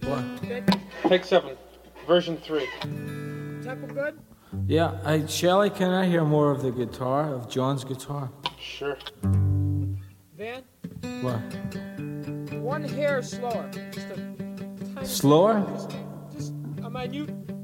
What? Take 7, version 3. Tempo good? Yeah, Shelley, can I hear more of the guitar, of John's guitar? Sure. Van, What? one hair slower. Just a tiny Slower? Just a minute